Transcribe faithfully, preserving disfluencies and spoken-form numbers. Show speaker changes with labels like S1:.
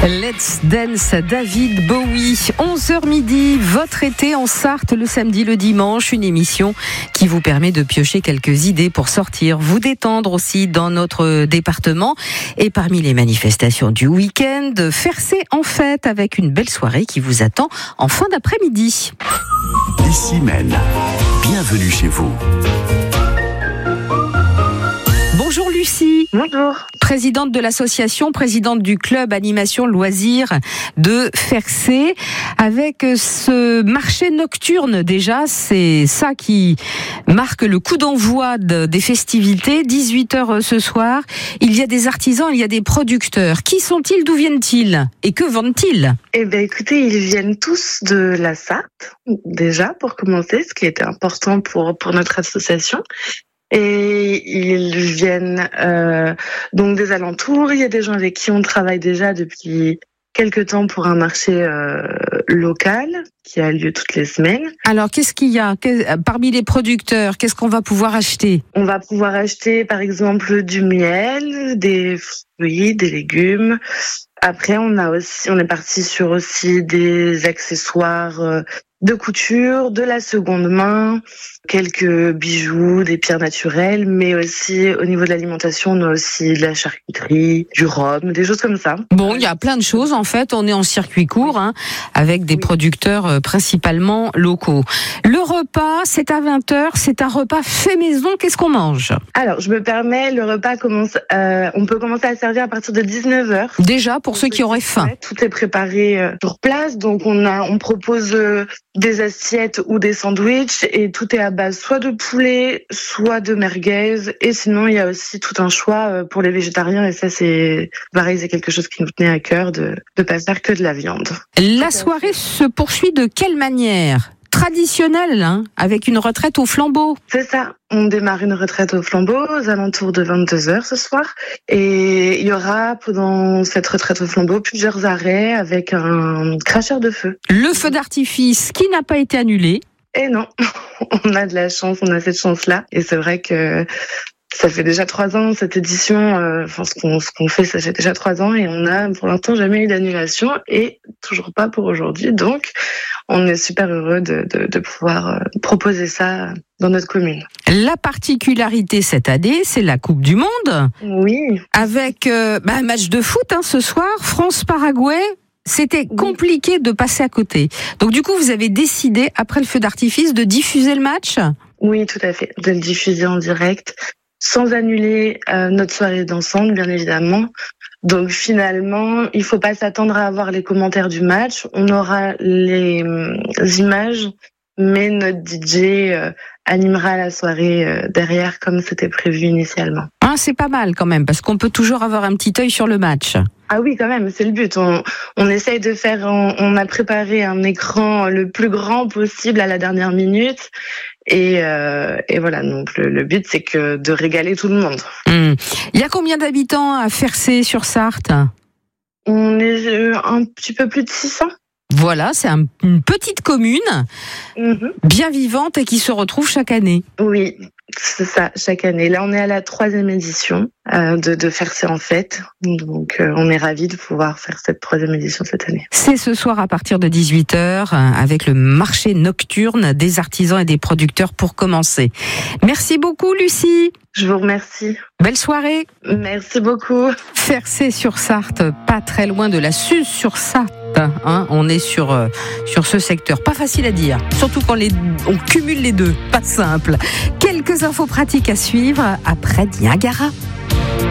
S1: Let's Dance, David Bowie. onze heures midi, votre été en Sarthe le samedi, le dimanche. Une émission qui vous permet de piocher quelques idées pour sortir, vous détendre aussi dans notre département. Et parmi les manifestations du week-end, Fercé en fête avec une belle soirée qui vous attend en fin d'après-midi.
S2: Ici Maine, bienvenue chez vous.
S1: Bonjour Lucie.
S3: Bonjour.
S1: Présidente de l'association, présidente du club animation loisirs de Fercé. Avec ce marché nocturne déjà, c'est ça qui marque le coup d'envoi de, des festivités. dix-huit heures ce soir. Il y a des artisans, il y a des producteurs. Qui sont-ils? D'où viennent-ils? Et que vendent-ils?
S3: Eh bien écoutez, ils viennent tous de la Sarthe, déjà pour commencer, ce qui était important pour, pour notre association. Et ils viennent euh, donc des alentours. Il y a des gens avec qui on travaille déjà depuis quelques temps pour un marché euh, local qui a lieu toutes les semaines.
S1: Alors, qu'est-ce qu'il y a parmi les producteurs? Qu'est-ce qu'on va pouvoir acheter?
S3: On va pouvoir acheter, par exemple, du miel, des fruits, des légumes. Après, on a aussi, on est parti sur aussi des accessoires euh, de couture, de la seconde main, quelques bijoux, des pierres naturelles, mais aussi au niveau de l'alimentation, on a aussi de la charcuterie, du rhum, des choses comme ça.
S1: Bon, il y a plein de choses en fait, on est en circuit court, hein, avec des oui. producteurs euh, principalement locaux. Le repas, c'est à vingt heures, c'est un repas fait maison, qu'est-ce qu'on mange?
S3: Alors, je me permets, le repas commence, euh, on peut commencer à servir à partir de dix-neuf heures.
S1: Déjà, pour ceux qui auraient faim.
S3: Ouais, tout est préparé euh, sur place, donc on a, on propose euh, des assiettes ou des sandwichs et tout est à base soit de poulet, soit de merguez, et sinon il y a aussi tout un choix pour les végétariens, et ça c'est pareil, c'est quelque chose qui nous tenait à cœur de ne pas faire que de la viande.
S1: La soirée se poursuit de quelle manière? Traditionnelle, hein, avec une retraite au flambeau.
S3: C'est ça, on démarre une retraite au flambeau aux alentours de vingt-deux heures ce soir, et il y aura pendant cette retraite au flambeau plusieurs arrêts avec un cracheur de feu.
S1: Le feu d'artifice qui n'a pas été annulé.
S3: Et non, on a de la chance, on a cette chance-là, et c'est vrai que ça fait déjà trois ans cette édition, euh, enfin ce qu'on ce qu'on fait, ça fait déjà trois ans, et on a pour l'instant jamais eu d'annulation, et toujours pas pour aujourd'hui. Donc on est super heureux de, de, de pouvoir euh, proposer ça dans notre commune.
S1: La particularité cette année, c'est la Coupe du Monde.
S3: Oui.
S1: Avec euh, bah, un match de foot hein, ce soir, France-Paraguay. C'était compliqué de passer à côté. Donc du coup, vous avez décidé, après le feu d'artifice, de diffuser le match ?
S3: Oui, tout à fait. De le diffuser en direct, sans annuler euh, notre soirée dansante, bien évidemment. Donc finalement, il faut pas s'attendre à avoir les commentaires du match. On aura les, les images, mais notre D J euh, animera la soirée euh, derrière comme c'était prévu initialement.
S1: Ah, c'est pas mal quand même, parce qu'on peut toujours avoir un petit œil sur le match.
S3: Ah oui, quand même, c'est le but. On, on essaye de faire, on, on a préparé un écran le plus grand possible à la dernière minute. Et, euh, et voilà, donc le, le but, c'est que de régaler tout le monde.
S1: Mmh. Il y a combien d'habitants à Fercé-sur-Sarthe ?
S3: On est un petit peu plus de six cents.
S1: Voilà, c'est un, une petite commune, mmh. bien vivante et qui se retrouve chaque année.
S3: Oui, c'est ça, chaque année. Là, on est à la troisième édition euh, de, de Fercé en fête. Donc, euh, on est ravis de pouvoir faire cette troisième édition cette année.
S1: C'est ce soir à partir de dix-huit heures, avec le marché nocturne des artisans et des producteurs pour commencer. Merci beaucoup, Lucie.
S3: Je vous remercie.
S1: Belle soirée.
S3: Merci beaucoup.
S1: Fercé-sur-Sarthe, pas très loin de la Suze-sur-Sarthe. Hein, on est sur, euh, sur ce secteur. Pas facile à dire, surtout quand les, on cumule les deux. Pas simple. Quelques infos pratiques à suivre après Niagara.